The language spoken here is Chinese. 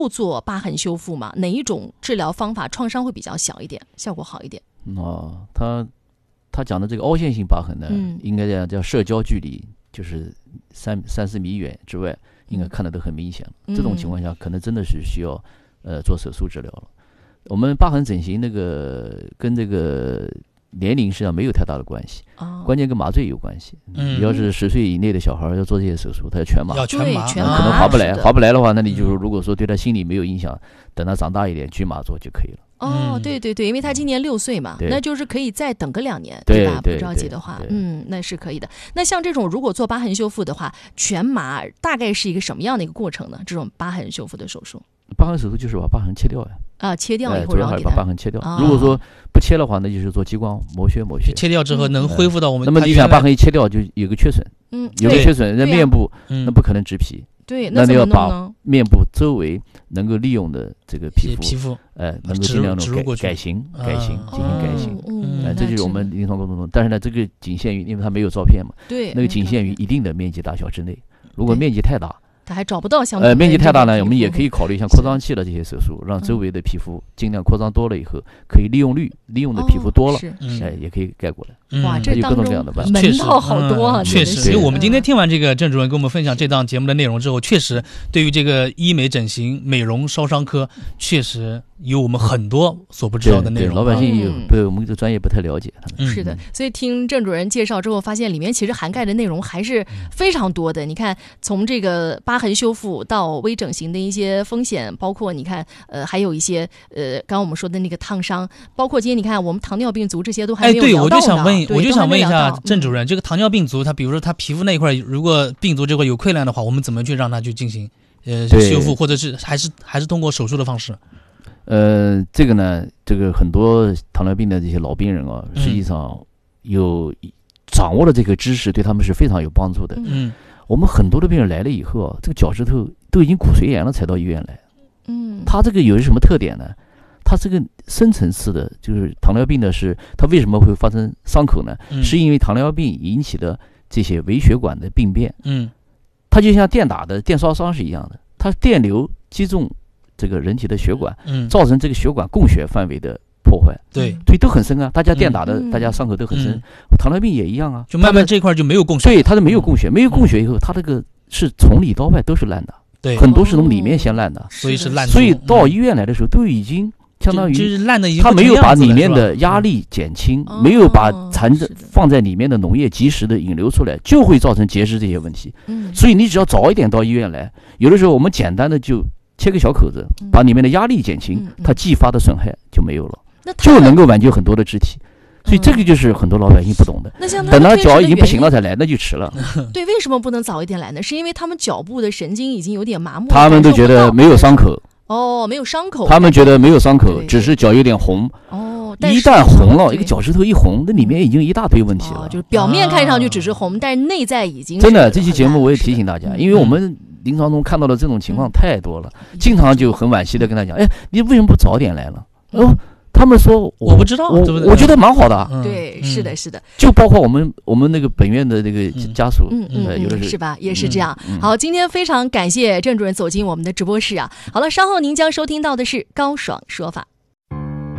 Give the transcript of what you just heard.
做疤痕修复吗？哪一种治疗方法创伤会比较小一点，效果好一点？ 他讲的这个凹陷性疤痕呢，应该叫社交距离，就是3-4米远之外，应该看得都很明显了。这种情况下，可能真的是需要做手术治疗了。我们疤痕整形那个跟这个年龄实际上没有太大的关系，关键跟麻醉有关系。你要是10岁以内的小孩要做这些手术，他要全麻，可能划不来的话，那你就如果说对他心理没有影响，等他长大一点去麻做就可以了。 对对对，因为他今年6岁嘛，那就是可以再等个2年， 对吧？不着急的话，那是可以的。那像这种如果做疤痕修复的话，全麻大概是一个什么样的一个过程呢？这种疤痕修复的手术， 疤痕手术就是把疤痕切掉呀。 切掉以后， 然后把疤痕切掉。如果说不切的话，那就是做激光磨削。 切掉之后能恢复到我们。 那么你想疤痕一切掉，就有个缺损，有个缺损，那面部那不可能植皮。 对， 那你要把面部周围能够利用的这个皮肤，能够尽量的改型，进行改型。这就是我们临床过程中。但是呢，这个仅限于，因为它没有照片嘛， 对， 那个仅限于一定的面积大小之内。如果面积太大， 他还找不到相同的面积太大呢，我们也可以考虑像扩张器的这些手术，让周围的皮肤尽量扩张多了以后，可以利用的皮肤多了，也可以盖过来。 哇，这有各种各样的办法， 门道好多啊！ 确实，所以我们今天听完这个郑主任跟我们分享这档节目的内容之后，确实对于这个医美整形、美容、烧伤科，确实有我们很多所不知道的内容。 老百姓对我们这个专业不太了解。 是的，所以听郑主任介绍之后，发现里面其实涵盖的内容还是非常多的。你看，从这个疤痕修复到微整形的一些风险，包括你看，还有一些刚刚我们说的那个烫伤，包括今天你看我们糖尿病足这些都还没有聊到对，我就想问一下郑主任，这个糖尿病足，他比如说他皮肤那一块，如果病足这块有溃烂的话，我们怎么去让他去进行修复，或者是还是通过手术的方式？ 这个呢，这个很多糖尿病的这些老病人啊，实际上有掌握了这个知识，对他们是非常有帮助的。我们很多的病人来了以后啊，这个脚趾头都已经骨髓炎了才到医院来。他这个有什么特点呢？他这个深层次的，就是糖尿病的是，他为什么会发生伤口呢？是因为糖尿病引起的这些微血管的病变。它就像电打的电烧伤是一样的，它电流击中这个人体的血管，造成这个血管供血范围的破坏。 对， 所以都很深啊，大家电打的，大家伤口都很深。糖尿病也一样啊， 就慢慢这块就没有供血。 对，它是没有供血，没有供血以后，它这个是从里到外都是烂的。对，很多是从里面先烂的， 所以是烂。 所以到医院来的时候，都已经相当于就是烂的， 他没有把里面的压力减轻，没有把残的放在里面的脓液及时的引流出来，就会造成结石这些问题。所以你只要早一点到医院来，有的时候我们简单的就切个小口子，把里面的压力减轻，它继发的损害就没有了，就能够挽救很多的肢体。所以这个就是很多老百姓不懂的。等到脚已经不行了才来，那就迟了。 对，为什么不能早一点来呢？是因为他们脚部的神经已经有点麻木， 他们都觉得没有伤口。 没有伤口。 他们觉得没有伤口，只是脚有点红。一旦红了，一个脚趾头一红，那里面已经一大堆问题了。 就是表面看上去只是红，但是内在已经真的。这期节目我也提醒大家，因为我们临床中看到的这种情况太多了，经常就很惋惜的跟他讲：“哎，你为什么不早点来了？”他们说我不知道， 我觉得蛮好的。 对，是的，是的。 就包括我们那个本院的那个家属，有的是吧？也是这样。好，今天非常感谢郑主任走进我们的直播室啊。好了，稍后您将收听到的是高爽说法。